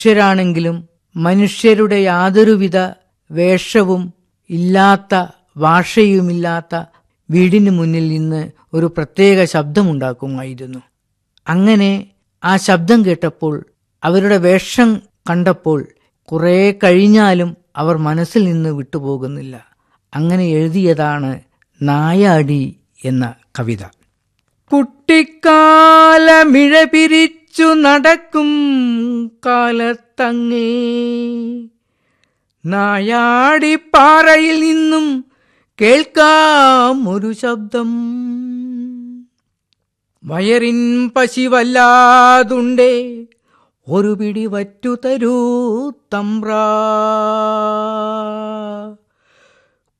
മനുഷ്യരാണെങ്കിലും മനുഷ്യരുടെ യാതൊരുവിധ വേഷവും ഇല്ലാത്ത, ഭാഷയുമില്ലാത്ത വീടിന് മുന്നിൽ നിന്ന് ഒരു പ്രത്യേക ശബ്ദമുണ്ടാക്കുമായിരുന്നു. അങ്ങനെ ആ ശബ്ദം കേട്ടപ്പോൾ, അവരുടെ വേഷം കണ്ടപ്പോൾ കുറേ കഴിഞ്ഞാലും അവർ മനസ്സിൽ നിന്ന് വിട്ടുപോകുന്നില്ല. അങ്ങനെ എഴുതിയതാണ് നായാടി എന്ന കവിത. കുട്ടിക്കാലമിഴ പിരിച്ചു നടക്കും കാലത്തങ്ങേ നായാടിപ്പാറയിൽ നിന്നും കേൾക്കാം ഒരു ശബ്ദം. വയറിൻ പശിവല്ലാതുണ്ടേ ഒരു പിടി വറ്റു തരൂ തമ്പ്രാ.